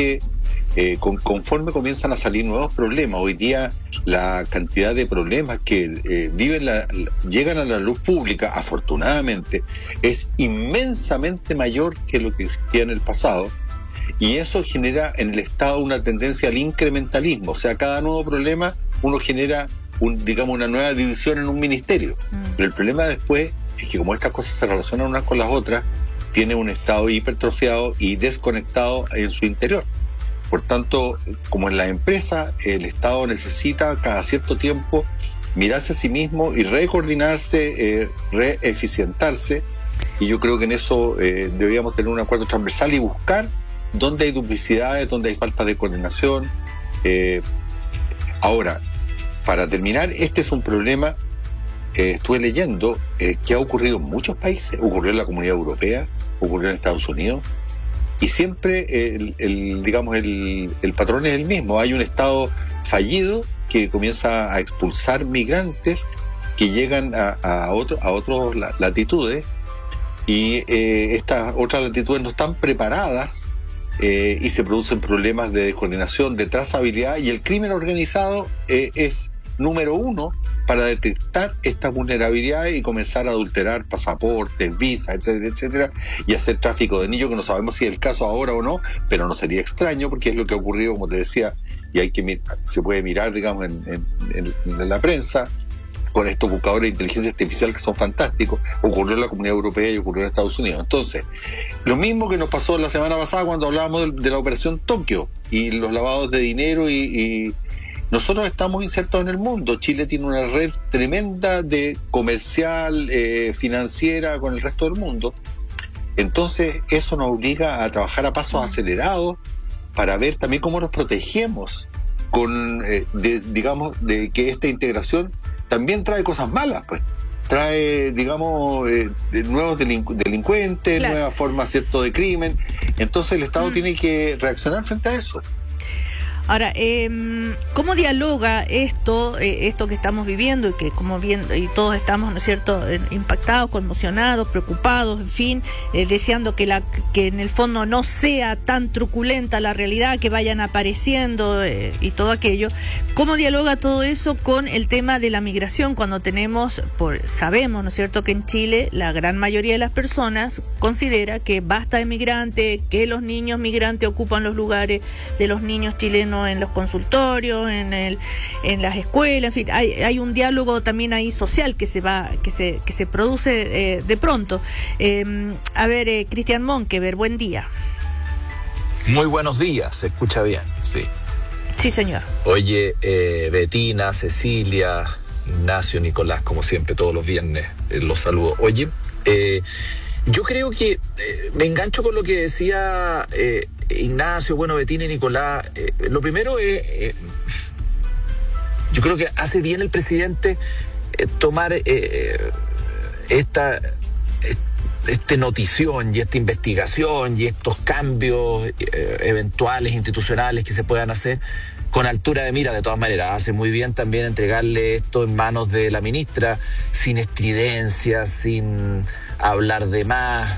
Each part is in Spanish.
que conforme comienzan a salir nuevos problemas, hoy día la cantidad de problemas que llegan a la luz pública, afortunadamente, es inmensamente mayor que lo que existía en el pasado, y eso genera en el Estado una tendencia al incrementalismo. O sea, cada nuevo problema uno genera una nueva división en un ministerio. Pero el problema después es que como estas cosas se relacionan unas con las otras, tiene un Estado hipertrofiado y desconectado en su interior. Por tanto, como en la empresa, el Estado necesita cada cierto tiempo mirarse a sí mismo y recoordinarse, reeficientarse, y yo creo que en eso deberíamos tener un acuerdo transversal y buscar dónde hay duplicidades, dónde hay falta de coordinación. Ahora, para terminar, este es un problema, estuve leyendo, que ha ocurrido en muchos países. Ocurrió en la Comunidad Europea, ocurrió en Estados Unidos, y siempre el patrón es el mismo. Hay un Estado fallido que comienza a expulsar migrantes que llegan a otras latitudes, y estas otras latitudes no están preparadas, y se producen problemas de descoordinación, de trazabilidad, y el crimen organizado es número uno para detectar estas vulnerabilidades y comenzar a adulterar pasaportes, visas, etcétera, etcétera, y hacer tráfico de niños, que no sabemos si es el caso ahora o no, pero no sería extraño porque es lo que ha ocurrido, como te decía, y se puede mirar, digamos, en la prensa, con estos buscadores de inteligencia artificial que son fantásticos. Ocurrió en la Comunidad Europea y ocurrió en Estados Unidos. Entonces, lo mismo que nos pasó la semana pasada cuando hablábamos de la operación Tokio y los lavados de dinero, y nosotros estamos insertos en el mundo. Chile tiene una red tremenda de comercial, financiera con el resto del mundo. Entonces, eso nos obliga a trabajar a pasos acelerados para ver también cómo nos protegemos de que esta integración también trae cosas malas, pues. Trae, nuevos delincuentes, claro, nuevas formas, ¿cierto?, de crimen. Entonces el Estado tiene que reaccionar frente a eso. Ahora, ¿cómo dialoga esto que estamos viviendo y que y todos estamos, ¿no es cierto?, impactados, conmocionados, preocupados, en fin, deseando que en el fondo no sea tan truculenta la realidad, que vayan apareciendo y todo aquello? ¿Cómo dialoga todo eso con el tema de la migración cuando sabemos, ¿no es cierto?, que en Chile la gran mayoría de las personas considera que basta de migrantes, que los niños migrantes ocupan los lugares de los niños chilenos en los consultorios, en las escuelas, en fin, hay un diálogo también ahí social que se produce de pronto. A ver, Cristian Monkever, buen día. Muy buenos días, se escucha bien, sí. Sí, señor. Oye, Betina, Cecilia, Ignacio, Nicolás, como siempre, todos los viernes los saludo. Oye, yo creo que me engancho con lo que decía Ignacio, Betina y Nicolás. Lo primero es, yo creo que hace bien el presidente tomar esta notición y esta investigación y estos cambios eventuales institucionales que se puedan hacer con altura de mira. De todas maneras, hace muy bien también entregarle esto en manos de la ministra, sin estridencia, sin hablar de más,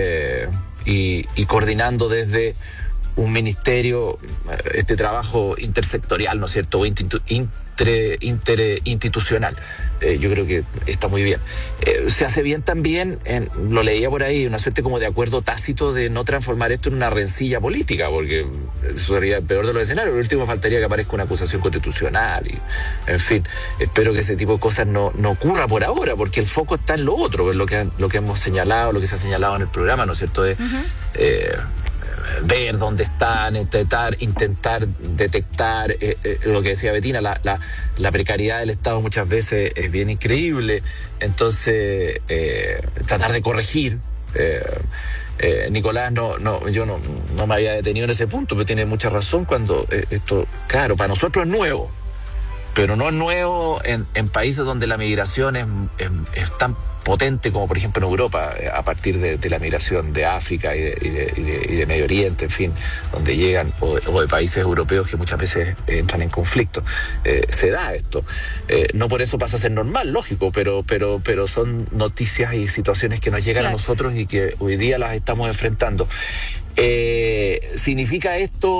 y coordinando desde un ministerio este trabajo intersectorial, ¿no es cierto?, o interinstitucional. Yo creo que está muy bien. Se hace bien también, lo leía por ahí, una suerte como de acuerdo tácito de no transformar esto en una rencilla política, porque eso sería el peor de los escenarios. Por último, faltaría que aparezca una acusación constitucional y, en fin, espero que ese tipo de cosas no ocurra por ahora, porque el foco está en lo otro, es lo que hemos señalado, lo que se ha señalado en el programa, ¿no es cierto?, de ver dónde están, intentar detectar lo que decía Betina, la precariedad del Estado muchas veces es bien increíble, entonces tratar de corregir. Nicolás, yo no me había detenido en ese punto, pero tiene mucha razón cuando esto, claro, para nosotros es nuevo, pero no es nuevo en países donde la migración es tan potente como por ejemplo en Europa, a partir de la migración de África y de Medio Oriente, en fin, donde llegan, o de países europeos que muchas veces entran en conflicto. Se da esto. No por eso pasa a ser normal, lógico, pero son noticias y situaciones que nos llegan, claro, a nosotros y que hoy día las estamos enfrentando. ¿Significa esto